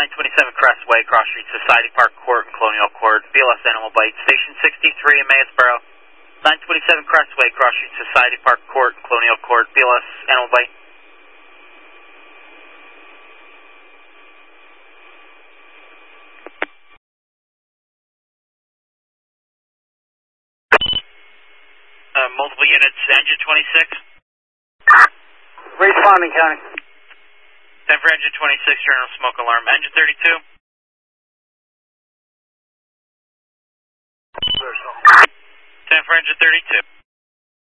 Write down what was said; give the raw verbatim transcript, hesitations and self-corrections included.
nine twenty-seven Crestway, Cross Street, Society Park Court, and Colonial Court, B L S Animal Bite, Station sixty-three in Maysboro. nine twenty-seven Crestway, Cross Street, Society Park Court, and Colonial Court, B L S Animal Bite. Uh, multiple units, engine twenty-six. Responding, County. ten for engine twenty-six, general smoke alarm. Engine thirty-two. ten for engine thirty-two.